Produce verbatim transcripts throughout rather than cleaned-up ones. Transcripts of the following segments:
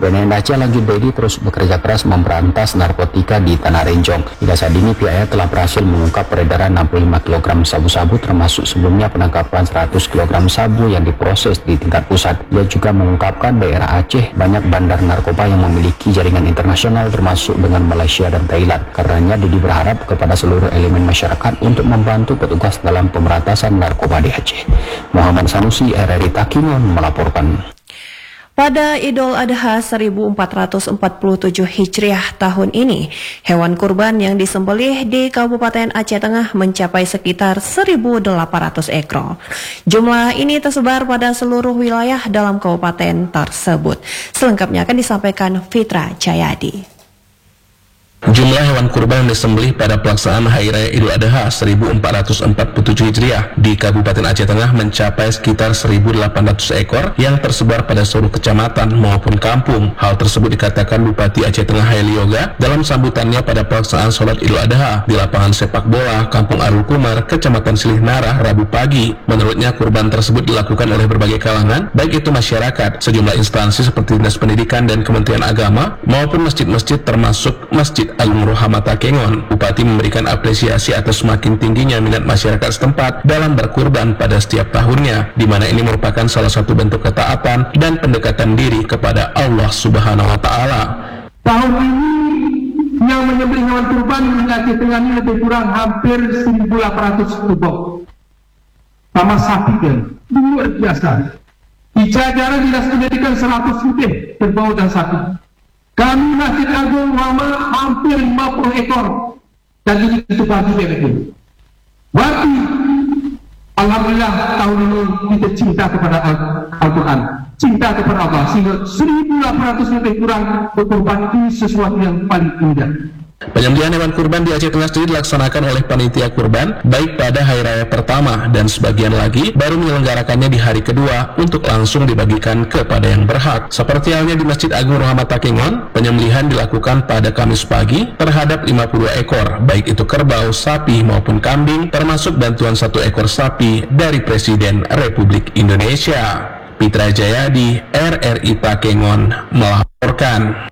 B N N Aceh lanjut Dedi terus bekerja keras memberantas narkotika di Tanah Renjong. Hingga saat ini pihaknya telah berhasil mengungkap peredaran enam puluh lima kilogram sabu-sabu, termasuk sebelumnya penangkapan seratus kilogram sabu yang diproses di tingkat pusat. Ia juga mengungkapkan daerah Aceh banyak bandar narkoba yang memiliki jaringan internasional termasuk dengan Malaysia dan Thailand. Karenanya Dedi berharap kepada seluruh elemen masyarakat untuk membantu petugas dalam pemberantasan narkoba di Aceh. Muhammad Sanusi, R R I Takingon melaporkan. Pada Idul Adha seribu empat ratus empat puluh tujuh Hijriah tahun ini, hewan kurban yang disembelih di Kabupaten Aceh Tengah mencapai sekitar seribu delapan ratus ekor. Jumlah ini tersebar pada seluruh wilayah dalam kabupaten tersebut. Selengkapnya akan disampaikan Fitra Jayadi. Jumlah hewan kurban yang disembelih pada pelaksanaan Hari Raya Idul Adha seribu empat ratus empat puluh tujuh Hijriah di Kabupaten Aceh Tengah mencapai sekitar seribu delapan ratus ekor yang tersebar pada seluruh kecamatan maupun kampung. Hal tersebut dikatakan Bupati Aceh Tengah Haili Yoga dalam sambutannya pada pelaksanaan sholat Idul Adha di lapangan sepak bola Kampung Arul Kumar, Kecamatan Silih Narah, Rabu pagi. Menurutnya kurban tersebut dilakukan oleh berbagai kalangan, baik itu masyarakat, sejumlah instansi seperti Dinas Pendidikan dan Kementerian Agama, maupun masjid-masjid termasuk Masjid Agung Rohama Takengon. Bupati memberikan apresiasi atas semakin tingginya minat masyarakat setempat dalam berkurban pada setiap tahunnya, di mana ini merupakan salah satu bentuk ketaatan dan pendekatan diri kepada Allah Subhanahu wa Ta'ala. Tahun ini yang menyembelih hewan kurban di Aceh Tengah ini lebih kurang hampir seribu delapan ratus ekor. Sama sapi kan, luar biasa. Di jajaran Dinas Pendidikan seratus lebih berbau dan sapi. Kami Masjid Agung Rohama hampir lima puluh ekor, dan ini itu bagi itu. Berarti alhamdulillah tahun ini kita cinta kepada Al-Quran, cinta kepada Allah, sehingga seribu delapan ratus lebih kurang berkorban ini sesuatu yang paling indah. Penyembelihan hewan kurban di Aceh Tengah sendiri dilaksanakan oleh panitia kurban baik pada hari raya pertama dan sebagian lagi baru menyelenggarakannya di hari kedua untuk langsung dibagikan kepada yang berhak. Seperti halnya di Masjid Agung Rohama Takengon, penyembelihan dilakukan pada Kamis pagi terhadap lima puluh dua ekor, baik itu kerbau, sapi maupun kambing, termasuk bantuan satu ekor sapi dari Presiden Republik Indonesia. Fitra Jayadi, R R I Takengon melaporkan.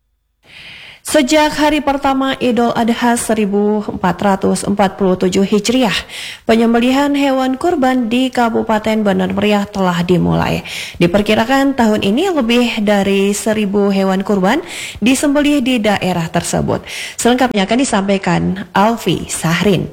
Sejak hari pertama Idul Adha seribu empat ratus empat puluh tujuh Hijriah, penyembelihan hewan kurban di Kabupaten Bener Meriah telah dimulai. Diperkirakan tahun ini lebih dari seribu hewan kurban disembelih di daerah tersebut. Selengkapnya akan disampaikan Alfi Sahrin.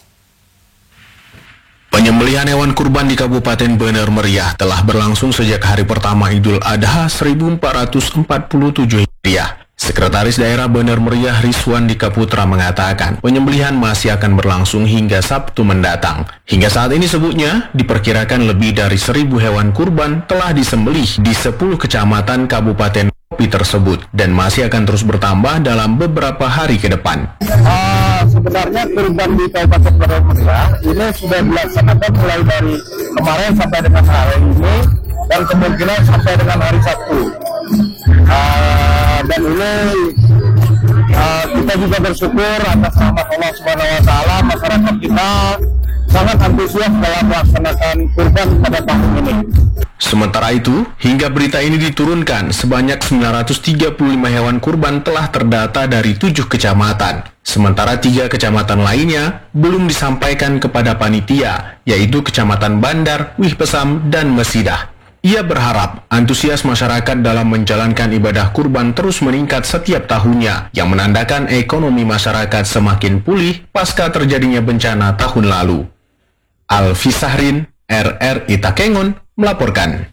Penyembelihan hewan kurban di Kabupaten Bener Meriah telah berlangsung sejak hari pertama Idul Adha seribu empat ratus empat puluh tujuh Hijriah. Sekretaris Daerah Bener Meriah Rizwan Dika Putra mengatakan penyembelihan masih akan berlangsung hingga Sabtu mendatang. Hingga saat ini sebutnya diperkirakan lebih dari seribu hewan kurban telah disembelih di sepuluh kecamatan Kabupaten Kopi tersebut dan masih akan terus bertambah dalam beberapa hari ke depan. Uh, sebenarnya kurban di Kabupaten Bener Meriah ini sudah dilaksanakan mulai dari kemarin sampai dengan hari ini dan kemungkinan sampai dengan hari Sabtu. Uh, dan ini uh, kita juga bersyukur atas rahmat Allah Subhanahu wa Ta'ala, masyarakat kita sangat antusias dalam melaksanakan kurban pada tahun ini. Sementara itu, hingga berita ini diturunkan, sebanyak sembilan ratus tiga puluh lima hewan kurban telah terdata dari tujuh kecamatan. Sementara tiga kecamatan lainnya belum disampaikan kepada panitia, yaitu Kecamatan Bandar, Wih Pesam, dan Mesidah. Ia berharap antusias masyarakat dalam menjalankan ibadah kurban terus meningkat setiap tahunnya, yang menandakan ekonomi masyarakat semakin pulih pasca terjadinya bencana tahun lalu. Alfi Sahrin, R R I Takengon, melaporkan.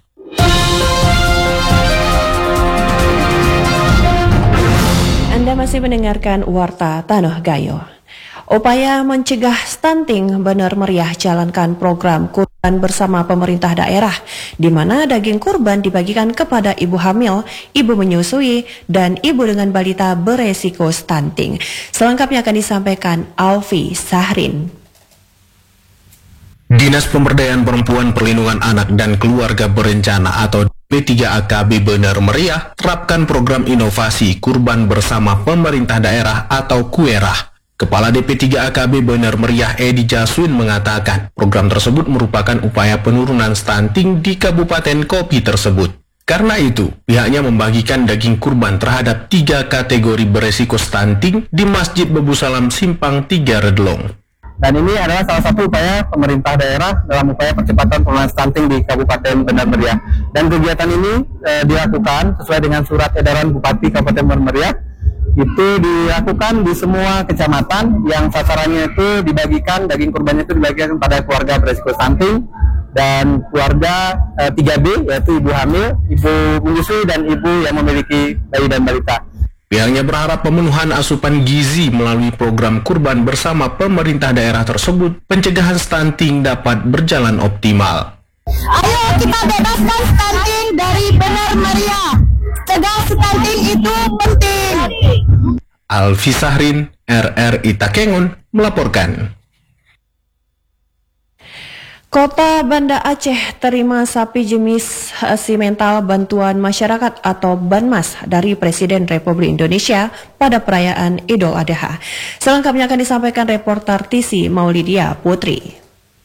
Anda masih mendengarkan Warta Tanah Gayo. Upaya mencegah stunting Bener Meriah jalankan program kurban bersama pemerintah daerah, di mana daging kurban dibagikan kepada ibu hamil, ibu menyusui, dan ibu dengan balita beresiko stunting. Selengkapnya akan disampaikan Alfi Sahrin. Dinas Pemberdayaan Perempuan, Perlindungan Anak dan Keluarga Berencana atau D P tiga A K B Bener Meriah terapkan program inovasi kurban bersama pemerintah daerah atau KUERAH. Kepala D P tiga A K B Bener Meriah Edi Jaswin mengatakan program tersebut merupakan upaya penurunan stunting di Kabupaten Kopi tersebut. Karena itu, pihaknya membagikan daging kurban terhadap tiga kategori beresiko stunting di Masjid Bebu Salam Simpang tiga Redlong. Dan ini adalah salah satu upaya pemerintah daerah dalam upaya percepatan penurunan stunting di Kabupaten Benar Meriah. Dan kegiatan ini eh, dilakukan sesuai dengan surat edaran Bupati Kabupaten Benar Meriah. Itu dilakukan di semua kecamatan yang sasarannya itu dibagikan, daging kurbannya itu dibagikan pada keluarga beresiko stunting dan keluarga eh, tiga B, yaitu ibu hamil, ibu menyusui, dan ibu yang memiliki bayi dan balita. Pihaknya berharap pemenuhan asupan gizi melalui program kurban bersama pemerintah daerah tersebut, pencegahan stunting dapat berjalan optimal. Ayo kita bebaskan stunting dari Benar Meriah. Cegah stunting itu penting. Alfi Sahrin, R R I Takengon, melaporkan. Kota Banda Aceh terima sapi jenis simental bantuan masyarakat atau Banmas dari Presiden Republik Indonesia pada perayaan Idul Adha. Selengkapnya akan disampaikan reporter T C Maulidia Putri.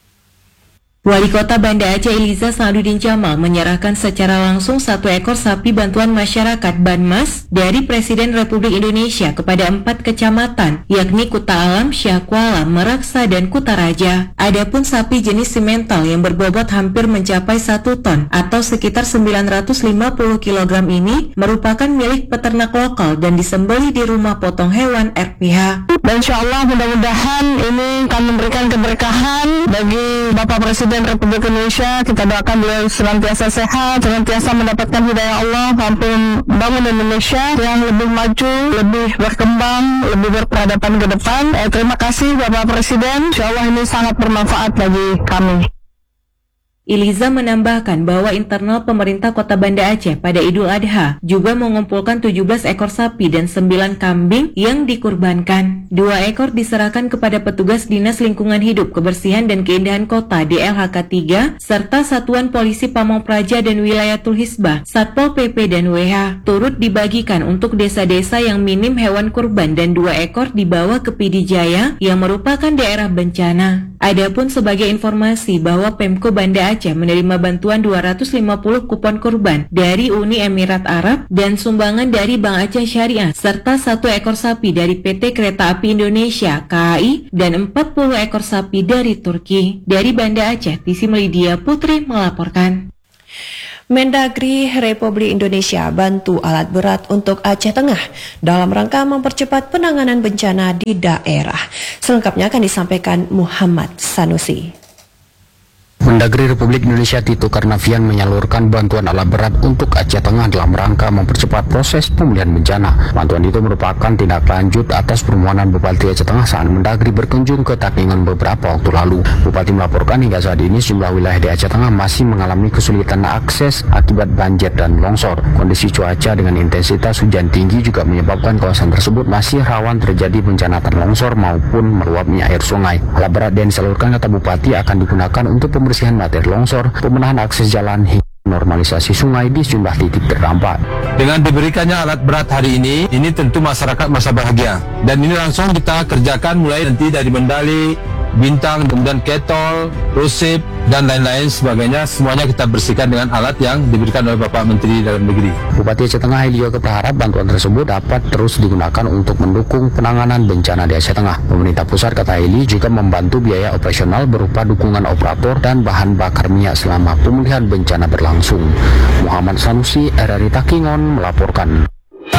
Wali Kota Banda Aceh Eliza Saluddin Jamal menyerahkan secara langsung satu ekor sapi bantuan masyarakat Banmas dari Presiden Republik Indonesia kepada empat kecamatan, yakni Kuta Alam, Syahkuala, Meraksa, dan Kutaraja. Adapun sapi jenis simental yang berbobot hampir mencapai satu ton atau sekitar sembilan ratus lima puluh kilogram ini merupakan milik peternak lokal dan disembelih di rumah potong hewan R P H. Dan insya Allah mudah-mudahan ini akan memberikan keberkahan bagi Bapak Presiden Republik Indonesia. Kita doakan beliau senantiasa sehat, senantiasa mendapatkan hidayah Allah, mampu membangun Indonesia yang lebih maju, lebih berkembang, lebih berperadaban ke depan. Eh, terima kasih Bapak Presiden. Insya Allah ini sangat bermanfaat bagi kami. Eliza menambahkan bahwa internal pemerintah Kota Banda Aceh pada Idul Adha juga mengumpulkan tujuh belas ekor sapi dan sembilan kambing yang dikurbankan. Dua ekor diserahkan kepada petugas Dinas Lingkungan Hidup, Kebersihan dan Keindahan Kota D L H K tiga serta Satuan Polisi Pamong Praja dan Wilayatul Hisbah, Satpol P P dan W H. Turut dibagikan untuk desa-desa yang minim hewan kurban dan dua ekor dibawa ke Pidijaya yang merupakan daerah bencana. Adapun sebagai informasi bahwa Pemko Banda Aceh menerima bantuan dua ratus lima puluh kupon kurban dari Uni Emirat Arab dan sumbangan dari Bank Aceh Syariah serta satu ekor sapi dari P T Kereta Api Indonesia K A I dan empat puluh ekor sapi dari Turki. Dari Banda Aceh, T C Melidia Putri melaporkan. Mendagri Republik Indonesia bantu alat berat untuk Aceh Tengah dalam rangka mempercepat penanganan bencana di daerah. Selengkapnya akan disampaikan Muhammad Sanusi. Mendagri Republik Indonesia Tito Karnavian menyalurkan bantuan alat berat untuk Aceh Tengah dalam rangka mempercepat proses pemulihan bencana. Bantuan itu merupakan tindak lanjut atas permohonan Bupati Aceh Tengah saat Mendagri berkunjung ke Takengon beberapa waktu lalu. Bupati melaporkan hingga saat ini sejumlah wilayah di Aceh Tengah masih mengalami kesulitan akses akibat banjir dan longsor. Kondisi cuaca dengan intensitas hujan tinggi juga menyebabkan kawasan tersebut masih rawan terjadi bencana tanah longsor maupun meluapnya air sungai. Alat berat yang disalurkan kata Bupati akan digunakan untuk pembersihan materi longsor, pemenahan akses jalan hingga normalisasi sungai di sejumlah titik terdampak. Dengan diberikannya alat berat hari ini, ini tentu masyarakat masa bahagia. Dan ini langsung kita kerjakan mulai nanti dari Bendali, Bintang, kemudian Ketol, Rusip, dan lain-lain sebagainya. Semuanya kita bersihkan dengan alat yang diberikan oleh Bapak Menteri Dalam Negeri. Bupati Aceh Tengah Helio berharap bantuan tersebut dapat terus digunakan untuk mendukung penanganan bencana di Aceh Tengah. Pemerintah pusat kata Heli juga membantu biaya operasional berupa dukungan operator dan bahan bakar minyak selama pemulihan bencana berlangsung. Muhammad Sanusi, R R I Takengon melaporkan.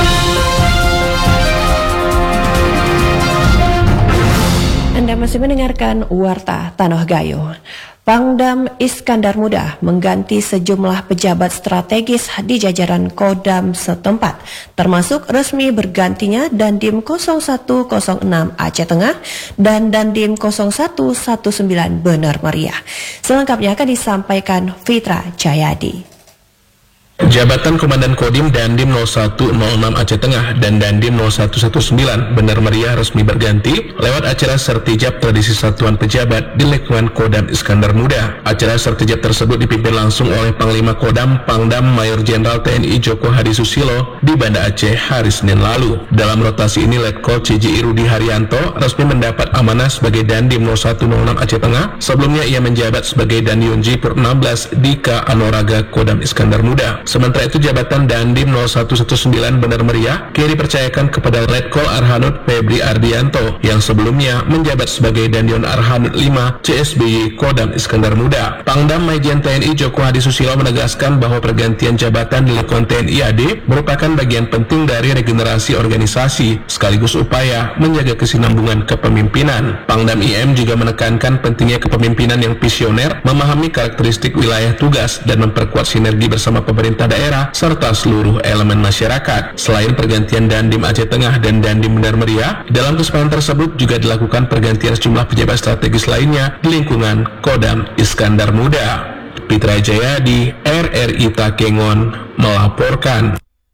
Anda masih mendengarkan Warta Tanah Gayo. Pangdam Iskandar Muda mengganti sejumlah pejabat strategis di jajaran Kodam setempat, termasuk resmi bergantinya Dandim nol satu nol enam Aceh Tengah dan Dandim nol satu satu sembilan Benar Meriah. Selengkapnya akan disampaikan Fitra Jayadi. Jabatan Komandan Kodim Dandim nol satu nol enam Aceh Tengah dan Dandim nol satu satu sembilan Benar Meriah resmi berganti lewat acara Sertijab Tradisi Satuan Pejabat di lingkungan Kodam Iskandar Muda. Acara Sertijab tersebut dipimpin langsung oleh Panglima Kodam Pangdam Mayor Jenderal T N I Joko Hadi Susilo di Banda Aceh hari Senin lalu. Dalam rotasi ini, Letkol C J I Rudi Haryanto resmi mendapat amanah sebagai Dandim nol satu nol enam Aceh Tengah. Sebelumnya ia menjabat sebagai Dandim J Pur enam belas di Ka Anoraga Kodam Iskandar Muda. Sementara itu jabatan Dandim nol satu satu sembilan Bener Meriah kini dipercayakan kepada Letkol Arhanud Febri Ardianto yang sebelumnya menjabat sebagai Dandion Arhanud lima C S B Y Kodam Iskandar Muda. Pangdam Majen T N I Joko Hadi Susilo menegaskan bahwa pergantian jabatan di Letkol T N I A D merupakan bagian penting dari regenerasi organisasi sekaligus upaya menjaga kesinambungan kepemimpinan. Pangdam I M juga menekankan pentingnya kepemimpinan yang visioner, memahami karakteristik wilayah tugas dan memperkuat sinergi bersama pemerintah daerah serta seluruh elemen masyarakat. Selain pergantian Dandim Aceh Tengah dan Dandim Bener Meriah, dalam kesempatan tersebut juga dilakukan pergantian sejumlah pejabat strategis lainnya di lingkungan Kodam Iskandar Muda. Pitra Jaya di R R I Takengon melaporkan.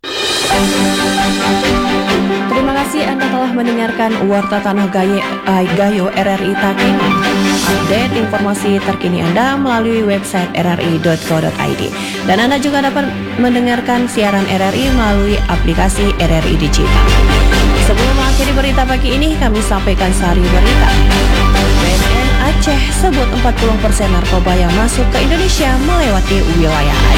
Terima kasih Anda telah mendengarkan Warta Tanah Gayo, uh, Gayo R R I Takengon. Update informasi terkini Anda melalui website r r i dot co dot i d. Dan Anda juga dapat mendengarkan siaran R R I melalui aplikasi R R I Digital. Sebelum mengakhiri berita pagi ini, kami sampaikan sari berita. B N N Aceh sebut empat puluh persen narkoba yang masuk ke Indonesia melewati wilayah Aceh.